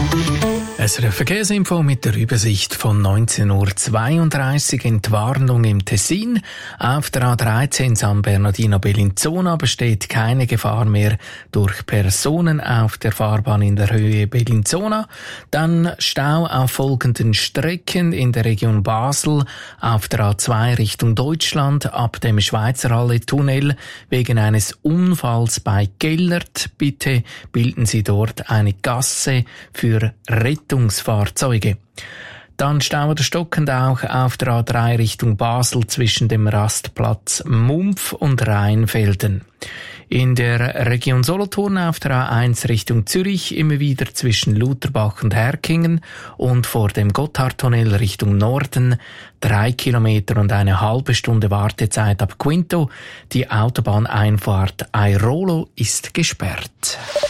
Eine Verkehrsinfo mit der Übersicht von 19:32 Uhr. Entwarnung im Tessin. Auf der A13 San Bernardino-Bellinzona besteht keine Gefahr mehr durch Personen auf der Fahrbahn in der Höhe Bellinzona. Dann Stau auf folgenden Strecken in der Region Basel. Auf der A2 Richtung Deutschland ab dem Schweizerhalle-Tunnel wegen eines Unfalls bei Gellert. Bitte bilden Sie dort eine Gasse für Rettungsfahrzeuge. Dann Stau oder stockend auch auf der A3 Richtung Basel zwischen dem Rastplatz Mumpf und Rheinfelden. In der Region Solothurn auf der A1 Richtung Zürich immer wieder zwischen Lutherbach und Herkingen und vor dem Gotthardtunnel Richtung Norden 3 Kilometer und eine halbe Stunde Wartezeit ab Quinto. Die Autobahneinfahrt Airolo ist gesperrt.